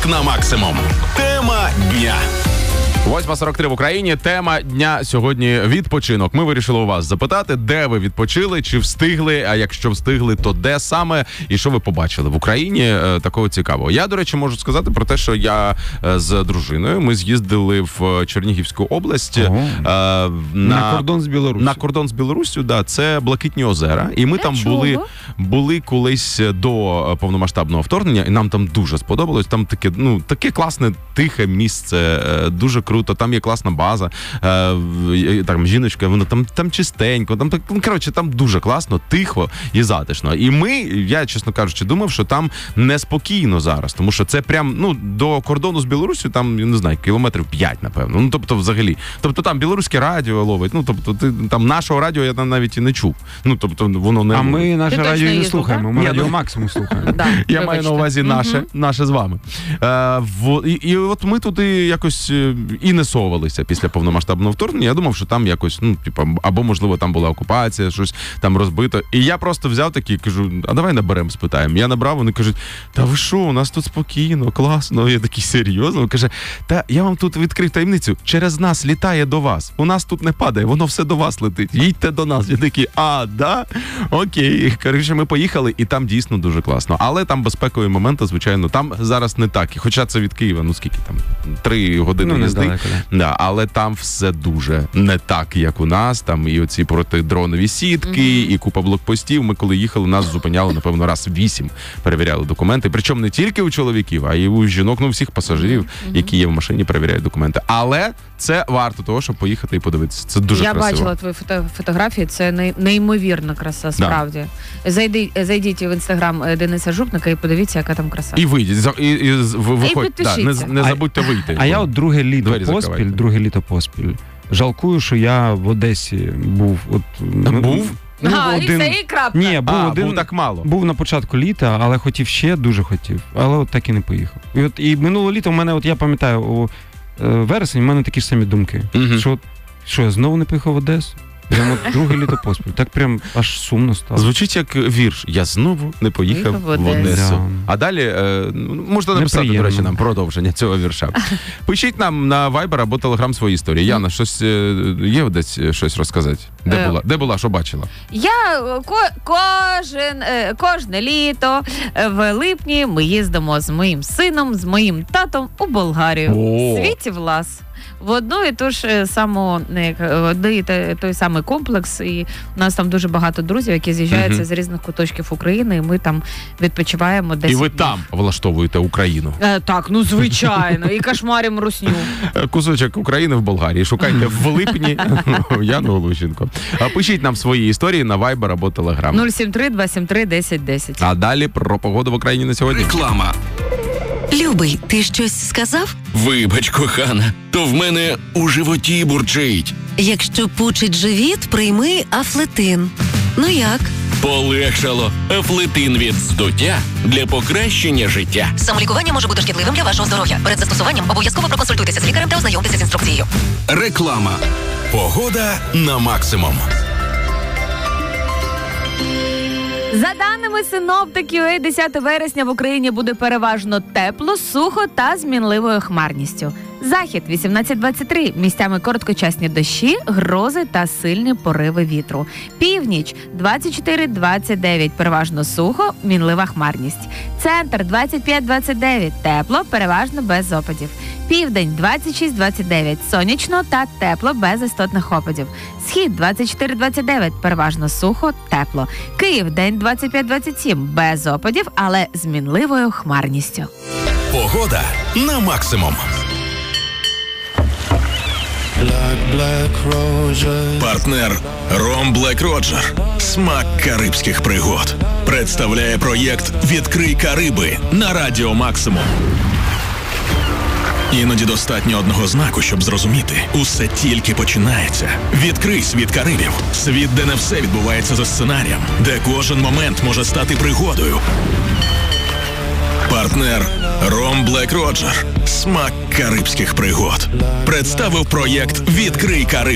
На максимум. Тема дня. 8:43 в Україні. Тема дня сьогодні – відпочинок. Ми вирішили у вас запитати, де ви відпочили, чи встигли, а якщо встигли, то де саме, і що ви побачили в Україні такого цікавого. Я, до речі, можу сказати про те, що я з дружиною, ми з'їздили в Чернігівську область на кордон з Білоруссю. На кордон з Білоруссю, да, це Блакитні озера. І ми там були колись до повномасштабного вторгнення, і нам там дуже сподобалось. Там таке класне, тихе місце, дуже круто, там є класна база, там жіночка, вона там чистенько, там дуже класно, тихо і затишно. І я, чесно кажучи, думав, що там неспокійно зараз, тому що це прям, до кордону з Білоруссю, там, я не знаю, кілометрів 5, напевно. Тобто, взагалі. Тобто, там білоруське радіо ловить, там нашого радіо я там навіть і не чув. Тобто, воно не... А ми наше радіо і не слухаємо, ми радіо Максимум слухаємо. Я маю на увазі наше з вами. І от ми туди якось і не совалися після повномасштабного вторгнення. Я думав, що там якось, або, можливо, там була окупація, щось там розбито. І я просто взяв такий, кажу, а давай наберемо, спитаємо. Я набрав, вони кажуть, та ви що, у нас тут спокійно, класно. Я такий, серйозно? Каже, та я вам тут відкрив таємницю, через нас літає до вас. У нас тут не падає, воно все до вас летить. Їдьте до нас. Я такий, да? Окей. Коротше, ми поїхали, і там дійсно дуже класно. Але там безпекові моменти, звичайно, там зараз не так. Хоча це від Києва, скільки там, 3 години їзди. Да, але там все дуже не так, як у нас. Там і оці протидронові сітки, і купа блокпостів. Ми коли їхали, нас зупиняли, напевно, раз 8 перевіряли документи. Причому не тільки у чоловіків, а й у жінок, всіх пасажирів, які є в машині, перевіряють документи. Але це варто того, щоб поїхати і подивитися. Це дуже красиво. Я бачила твої фотографії, це неймовірна краса, справді. Да. Зайдіть в інстаграм Дениса Жупника і подивіться, яка там краса. І вийдіть, і виходьте. Не забудьте вийти. А я от друге літо поспіль. Жалкую, що я в Одесі був. Був? І все, і крапка. Ні, був так мало. Був на початку літа, але дуже хотів. Але от так і не поїхав. І минулого літа в мене, я пам'ятаю, у вересень в мене такі ж самі думки. Що я знову не поїхав в Одесу? Прямо друге літо поспіль. Так прям аж сумно стало. Звучить як вірш. Я знову не поїхав в Одесу. Да. А далі можете написати, до речі, нам продовження цього вірша. Пишіть нам на Viber або Telegram свої історії. Яна, щось є десь щось розказати? Де була? Що бачила? Я кожне літо в липні ми їздимо з моїм сином, з моїм татом у Болгарію. Світі Влас. В одну і ту ж саму, той самий комплекс, і у нас там дуже багато друзів, які з'їжджаються з різних куточків України, і ми там відпочиваємо 10 днів. І ви днів. там влаштовуєте Україну? Так, звичайно, і кошмаримо русню. Кусочок України в Болгарії. Шукайте в липні Яну Глущенко. Пишіть нам свої історії на Viber або Telegram. 073-273-1010. А далі про погоду в Україні на сьогодні. Реклама. Любий, ти щось сказав? Вибач, кохана, то в мене у животі бурчить. Якщо пучить живіт, прийми Афлетин. Ну як? Полегшало. Афлетин від здуття для покращення життя. Самолікування може бути шкідливим для вашого здоров'я. Перед застосуванням обов'язково проконсультуйтеся з лікарем та ознайомтеся з інструкцією. Реклама. Погода на максимум. За даними синоптиків, 10 вересня в Україні буде переважно тепло, сухо та з мінливою хмарністю. Захід 18-23, місцями короткочасні дощі, грози та сильні пориви вітру. Північ 24-29, переважно сухо, мінлива хмарність. Центр 25-29, тепло, переважно без опадів. Південь 26-29, сонячно та тепло, без істотних опадів. Схід 24-29, переважно сухо, тепло. Київ день 25-27, без опадів, але з мінливою хмарністю. Погода на максимум. Партнер Ром Блек Роджер. Смак карибських пригод. Представляє проєкт «Відкрий Кариби» на Радіо Максимум. Іноді достатньо одного знаку, щоб зрозуміти. Усе тільки починається. Відкрий світ Карибів. Світ, де не все відбувається за сценарієм. Де кожен момент може стати пригодою. Партнер Ром Блек Роджер. Смак карибських пригод. Представив проєкт «Відкрий Кариби».